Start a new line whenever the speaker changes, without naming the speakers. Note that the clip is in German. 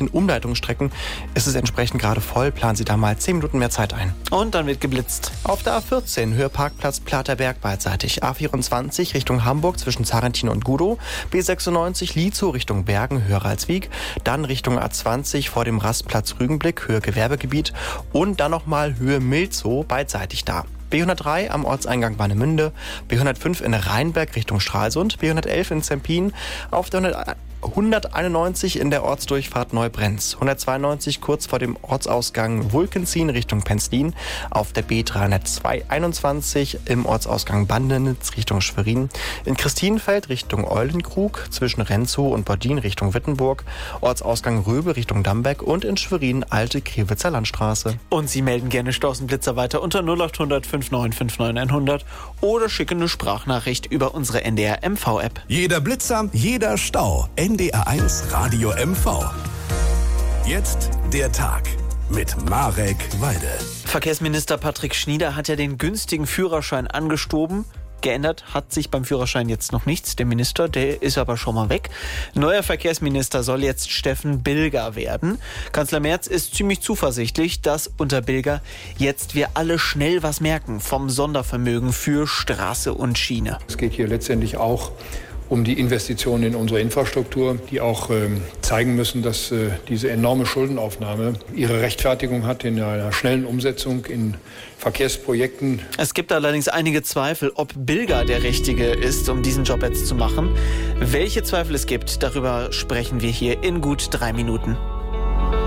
den Umleitungsstrecken ist es entsprechend gerade voll. Planen Sie da mal 10 Minuten mehr Zeit ein.
Und dann wird geblitzt.
Auf der A14 Höhe Parkplatz Platerberg beidseitig. A24 Richtung Hamburg zwischen Zarentin und Gudow. B96 Lietzow Richtung Bergen, Höhe Ralswiek. Dann Richtung A20 vor dem Rastplatz Rügenblick, Höhe Gewerbegebiet. Und dann nochmal Höhe Milzow beidseitig da. B103 am Ortseingang Warnemünde, B105 in Rheinberg Richtung Stralsund, B111 in Zempin, auf der 191 in der Ortsdurchfahrt Neubrenz, 192 kurz vor dem Ortsausgang Wulkenzien Richtung Penzlin, auf der B321 im Ortsausgang Bandenitz Richtung Schwerin, in Christinenfeld Richtung Eulenkrug, zwischen Renzow und Bordin Richtung Wittenburg, Ortsausgang Röbe Richtung Dambeck und in Schwerin Alte Krewitzer Landstraße.
Und Sie melden gerne Staus und Blitzer weiter unter 0800 59 59 100 oder schicken eine Sprachnachricht über unsere NDR MV-App.
Jeder Blitzer, jeder Stau. NDR1 Radio MV. Jetzt der Tag mit Marek Walde.
Verkehrsminister Patrick Schnieder hat ja den günstigen Führerschein angestoben. Geändert hat sich beim Führerschein jetzt noch nichts. Der Minister, der ist aber schon mal weg. Neuer Verkehrsminister soll jetzt Steffen Bilger werden. Kanzler Merz ist ziemlich zuversichtlich, dass unter Bilger jetzt wir alle schnell was merken vom Sondervermögen für Straße und Schiene.
Es geht hier letztendlich auch um die Investitionen in unsere Infrastruktur, die auch zeigen müssen, dass diese enorme Schuldenaufnahme ihre Rechtfertigung hat in einer schnellen Umsetzung in Verkehrsprojekten.
Es gibt allerdings einige Zweifel, ob Bilger der Richtige ist, um diesen Job jetzt zu machen. Welche Zweifel es gibt, darüber sprechen wir hier in gut 3 Minuten.